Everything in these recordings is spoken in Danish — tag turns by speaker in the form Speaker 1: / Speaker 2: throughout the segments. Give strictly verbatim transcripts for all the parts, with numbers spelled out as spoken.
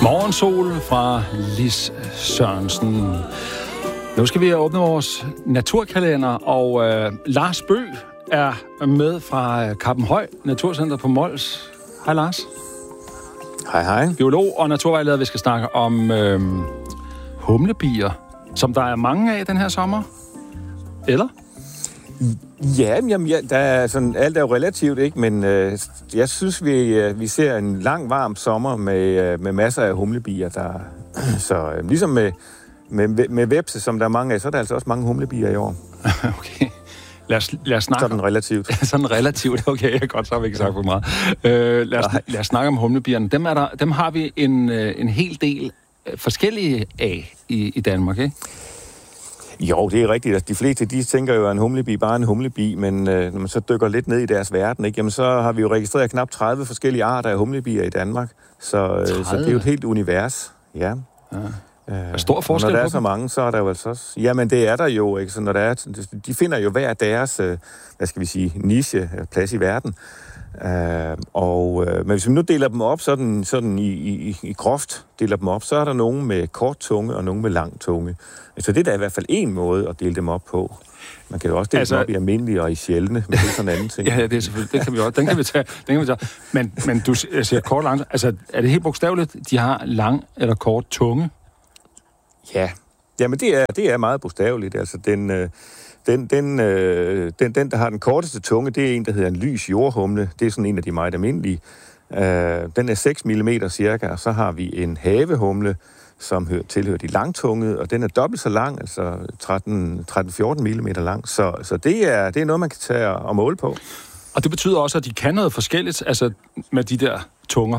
Speaker 1: Morgensol fra Lis Sørensen. Nu skal vi åbne vores naturkalender, og øh, Lars Bøgh er med fra Kappenhøj Naturcenter på Mols. Hej Lars.
Speaker 2: Hej hej.
Speaker 1: Biolog og naturvejleder. Vi skal snakke om øh, humlebier, som der er mange af den her sommer. Eller?
Speaker 2: Ja, jamen, ja, der er sådan, alt er jo relativt, ikke? Men øh, jeg synes, vi, øh, vi ser en lang, varm sommer med, øh, med masser af humlebier. Der, så øh, ligesom med, med, med vepse, som der er mange af, så er der altså også mange humlebier i år.
Speaker 1: Okay. Lad os, lad os snakke
Speaker 2: sådan relativt.
Speaker 1: sådan relativt, okay, jeg godt, så har vi ikke sagt for meget. Øh, lad, os, lad os snakke om humlebierne. Dem, er der, dem har vi en, en hel del forskellige af i, i Danmark, ikke?
Speaker 2: Jo, det er rigtigt. Altså, de fleste, de tænker jo, at en humlebi bare er en humlebi, men øh, når man så dykker lidt ned i deres verden, ikke, jamen, så har vi jo registreret knap tredive forskellige arter af humlebier i Danmark. Så, øh, så det er jo et helt univers. Ja. Ja.
Speaker 1: Der er stor forskel
Speaker 2: når der
Speaker 1: på
Speaker 2: er så mange, så er der jo altså også... Jamen, det er der jo, ikke? Så når der er, de finder jo hver deres, hvad skal vi sige, niche, plads i verden. Uh, og, uh, men hvis vi nu deler dem op sådan, sådan i, i, i groft, deler dem op, så er der nogen med kort tunge og nogen med lang tunge. Så det er da i hvert fald en måde at dele dem op på. Man kan jo også dele altså, dem op i almindelige og i sjældne, men det er sådan en anden ting.
Speaker 1: Ja, det er selvfølgelig, det kan vi også, den kan vi tage. Den kan vi tage. Men, men du siger kort og lang, altså er det helt bogstaveligt, de har lang eller kort tunge?
Speaker 2: Ja, jamen det er, det er meget bogstaveligt. Altså den, øh, den, den, øh, den, den, der har den korteste tunge, det er en, der hedder en lys jordhumle. Det er sådan en af de meget almindelige. Øh, den er seks millimeter cirka, og så har vi en havehumle, som hører, tilhører de langtungede, og den er dobbelt så lang, altså tretten til fjorten millimeter lang. Så, så det, er, det er noget, man kan tage og måle på.
Speaker 1: Og det betyder også, at de kan noget forskelligt, altså med de der tunger?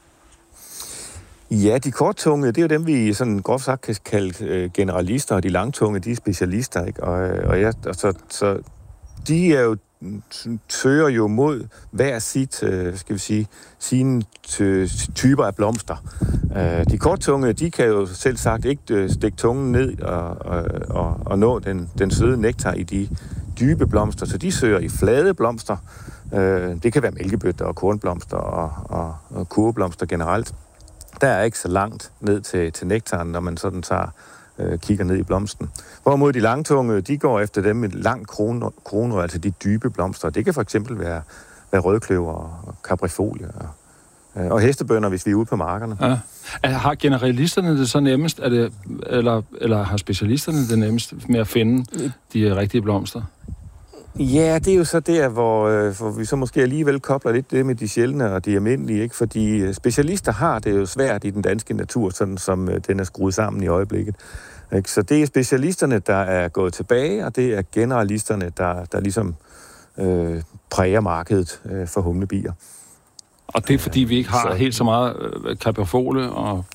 Speaker 2: Ja, de korttungede, det er jo dem, vi sådan groft sagt kan kalde øh, generalister, og de langtunge, de er specialister, ikke? Og, og, ja, og så, så de er jo, søger jo mod hver sit, øh, skal vi sige, sine typer af blomster. Øh, de korttungede, de kan jo selv sagt ikke stikke tungen ned og, og, og, og nå den, den søde nektar i de dybe blomster, så de søger i flade blomster. Øh, det kan være mælkebøtter og kornblomster og, og, og kurveblomster generelt. Der er ikke så langt ned til, til nektaren, når man sådan tager, øh, kigger ned i blomsten. Hvorimod de langtungede, de går efter dem med lang krone, krone, altså de dybe blomster. Det kan for eksempel være, være rødkløver og kaprifolie og, øh, og hestebønner, hvis vi er ude på markerne.
Speaker 1: Ja. Har generalisterne det så nemmest, er det, eller, eller har specialisterne det nemmest med at finde de rigtige blomster?
Speaker 2: Ja, det er jo så der, hvor, øh, hvor vi så måske alligevel kobler lidt det med de sjældne og de almindelige, ikke? Fordi specialister har det jo svært i den danske natur, sådan som øh, den er skruet sammen i øjeblikket. Ikke? Så det er specialisterne, der er gået tilbage, og det er generalisterne, der, der ligesom øh, præger markedet øh, for humlebier. Og
Speaker 1: det er fordi, vi ikke har så helt så meget øh, kaprifole og...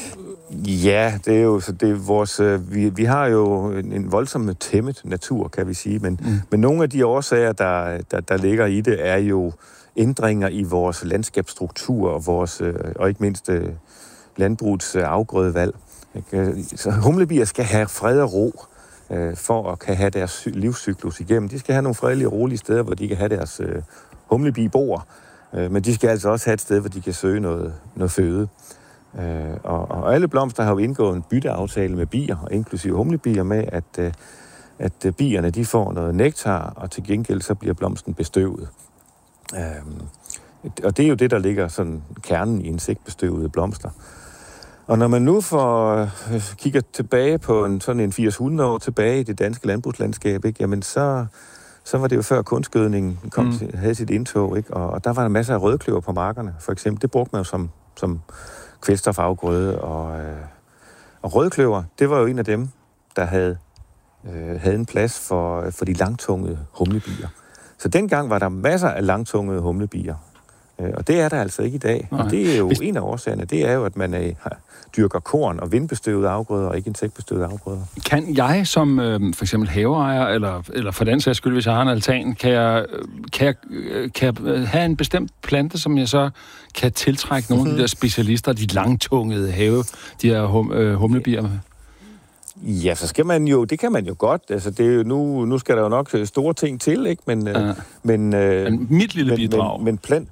Speaker 2: Ja, det er jo så det er vores øh, vi vi har jo en, en voldsom tæmmet natur, kan vi sige, men mm. men nogle af de årsager der, der der ligger i det er jo ændringer i vores landskabsstruktur og vores øh, og ikke mindst øh, landbrugets øh, afgrødevalg. Så humlebier skal have fred og ro øh, for at kan have deres livscyklus igennem. De skal have nogle fredelige og rolige steder, hvor de kan have deres øh, humlebiboer, øh, men de skal altså også have et sted, hvor de kan søge noget noget føde. Uh, og, og alle blomster har jo indgået en bytteaftale med bier, inklusive humlebier, med at, uh, at uh, bierne de får noget nektar, og til gengæld så bliver blomsten bestøvet. Uh, og det er jo det, der ligger sådan kernen i insektbestøvede blomster. Og når man nu får, uh, kigger tilbage på en, sådan en firs hundrede år tilbage i det danske landbrugslandskab, ikke, jamen så, så var det jo før kunstgødningen kom mm. til, havde sit indtog, ikke, og, og der var der masser af rødkløver på markerne, for eksempel. Det brugte man jo som, som kvælstofafgrøde, og, øh, og rødkløver, det var jo en af dem, der havde, øh, havde en plads for, for de langtungede humlebier. Så dengang var der masser af langtungede humlebier, øh, og det er der altså ikke i dag. Nej. Og det er jo Hvis... en af årsagerne, det er jo, at man er, dyrker korn og vindbestøvede afgrøder, og ikke insektbestøvede afgrøder.
Speaker 1: Kan jeg som øh, for eksempel haveejer, eller, eller for den sags skyld, hvis jeg har en altan, kan jeg, kan jeg, kan jeg have en bestemt plante, som jeg så kan tiltrække nogle af de der specialister, de langtungede have, de her hum, øh, humlebier med?
Speaker 2: Ja, så skal man jo, det kan man jo godt. Altså, det er jo, nu, nu skal der jo nok store ting til, ikke? Men, ja. men, øh,
Speaker 1: men mit lille bidrag.
Speaker 2: Men, men plant,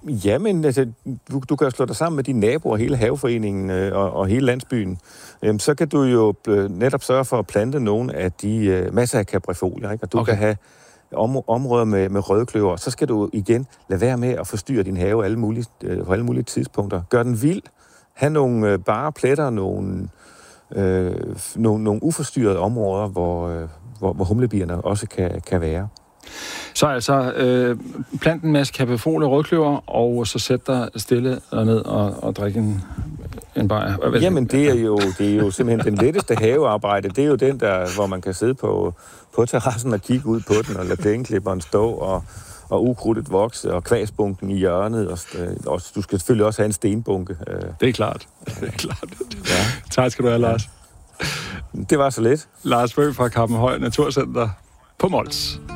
Speaker 2: Jamen, altså, du, du kan slå dig sammen med dine naboer, hele haveforeningen øh, og, og hele landsbyen. Øhm, så kan du jo øh, netop sørge for at plante nogle af de øh, masser af caprifolier, ikke? Og du okay. kan have om, områder med, med rødkløver. Så skal du igen lade være med at forstyrre din have alle mulige, øh, på alle mulige tidspunkter. Gør den vild. Ha' nogle øh, bare pletter, nogle, øh, nogle, nogle uforstyrrede områder, hvor, øh, hvor, hvor humlebierne også kan, kan være.
Speaker 1: Så altså, øh, plant en masse caprifolier og rødkløver, og så sæt dig stille og ned og, og drikke en, en bajer.
Speaker 2: Jamen, det er, jo, det er jo simpelthen den letteste havearbejde. Det er jo den, der, hvor man kan sidde på, på terrassen og kigge ud på den, og lade plæneklipperen stå, og, og ukrudtet vokse, og kvæsbunken i hjørnet. Og, og du skal selvfølgelig også have en stenbunke.
Speaker 1: Det er klart. Det er klart. Ja. Tak skal du have, Lars.
Speaker 2: Det var så lidt.
Speaker 1: Lars Bøgh fra Kappenhøj Naturcenter på Mols.